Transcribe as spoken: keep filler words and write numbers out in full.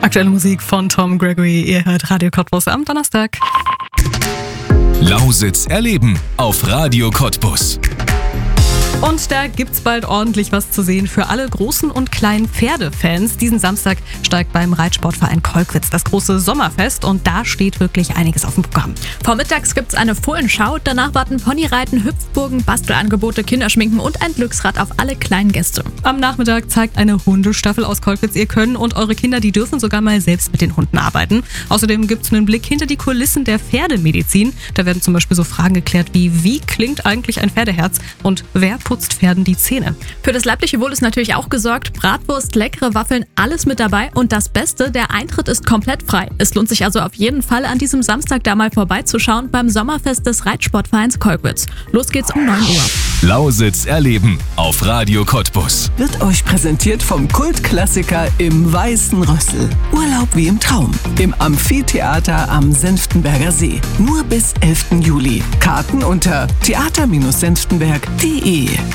Aktuelle Musik von Tom Gregory. Ihr hört Radio Cottbus am Donnerstag. Lausitz erleben auf Radio Cottbus. Und da gibt's bald ordentlich was zu sehen für alle großen und kleinen Pferdefans. Diesen Samstag steigt beim Reitsportverein Kolkwitz das große Sommerfest und da steht wirklich einiges auf dem Programm. Vormittags gibt's eine Fohlenschau, danach warten Ponyreiten, Hüpfburgen, Bastelangebote, Kinderschminken und ein Glücksrad auf alle kleinen Gäste. Am Nachmittag zeigt eine Hundestaffel aus Kolkwitz ihr Können und eure Kinder, die dürfen sogar mal selbst mit den Hunden arbeiten. Außerdem gibt's einen Blick hinter die Kulissen der Pferdemedizin. Da werden zum Beispiel so Fragen geklärt wie, wie klingt eigentlich ein Pferdeherz und wer putzt Pferden die Zähne? Für das leibliche Wohl ist natürlich auch gesorgt. Bratwurst, leckere Waffeln, alles mit dabei. Und das Beste, der Eintritt ist komplett frei. Es lohnt sich also auf jeden Fall, an diesem Samstag da mal vorbeizuschauen beim Sommerfest des Reitsportvereins Kolkwitz. Los geht's um neun Uhr. Lausitz erleben auf Radio Cottbus. Wird euch präsentiert vom Kultklassiker Im Weißen Rössel. Urlaub wie im Traum. Im Amphitheater am Senftenberger See. Nur bis elften Juli. Karten unter theater Bindestrich senftenberg punkt de.